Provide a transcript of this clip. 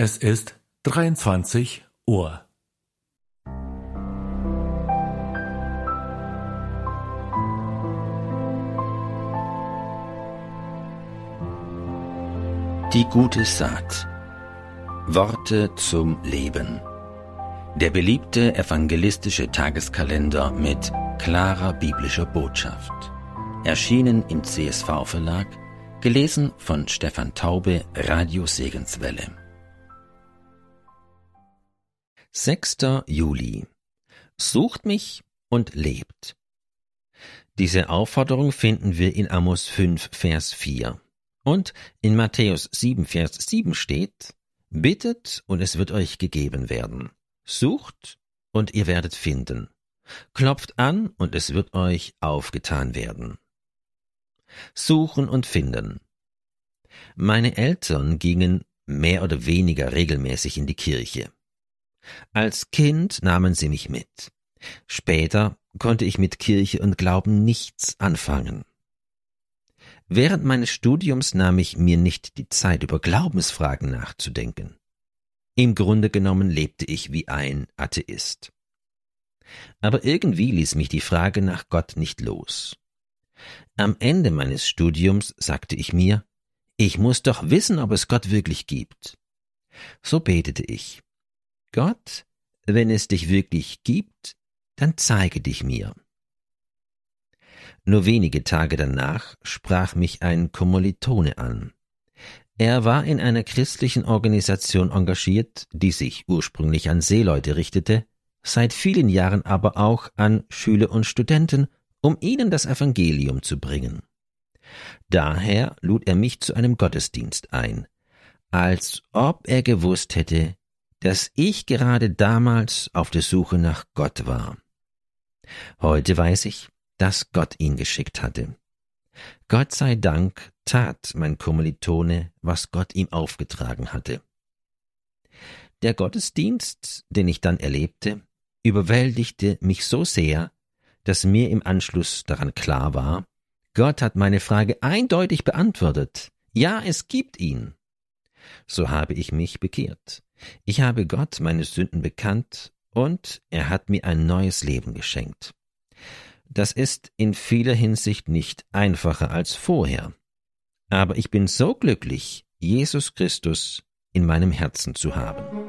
Es ist 23 Uhr. Die gute Saat. Worte zum Leben. Der beliebte evangelistische Tageskalender mit klarer biblischer Botschaft. Erschienen im CSV-Verlag, gelesen von Stefan Taube, Radio Segenswelle. 6. Juli. Sucht mich und lebt. Diese Aufforderung finden wir in Amos 5, Vers 4. Und in Matthäus 7, Vers 7 steht: Bittet und es wird euch gegeben werden. Sucht und ihr werdet finden. Klopft an und es wird euch aufgetan werden. Suchen und finden. Meine Eltern gingen mehr oder weniger regelmäßig in die Kirche. Als Kind nahmen sie mich mit. Später konnte ich mit Kirche und Glauben nichts anfangen. Während meines Studiums nahm ich mir nicht die Zeit, über Glaubensfragen nachzudenken. Im Grunde genommen lebte ich wie ein Atheist. Aber irgendwie ließ mich die Frage nach Gott nicht los. Am Ende meines Studiums sagte ich mir, ich muss doch wissen, ob es Gott wirklich gibt. So betete ich: Gott, wenn es dich wirklich gibt, dann zeige dich mir. Nur wenige Tage danach sprach mich ein Kommilitone an. Er war in einer christlichen Organisation engagiert, die sich ursprünglich an Seeleute richtete, seit vielen Jahren aber auch an Schüler und Studenten, um ihnen das Evangelium zu bringen. Daher lud er mich zu einem Gottesdienst ein, als ob er gewusst hätte, dass ich gerade damals auf der Suche nach Gott war. Heute weiß ich, dass Gott ihn geschickt hatte. Gott sei Dank tat mein Kommilitone, was Gott ihm aufgetragen hatte. Der Gottesdienst, den ich dann erlebte, überwältigte mich so sehr, dass mir im Anschluss daran klar war, Gott hat meine Frage eindeutig beantwortet. Ja, es gibt ihn. So habe ich mich bekehrt. Ich habe Gott meine Sünden bekannt und er hat mir ein neues Leben geschenkt. Das ist in vieler Hinsicht nicht einfacher als vorher. Aber ich bin so glücklich, Jesus Christus in meinem Herzen zu haben.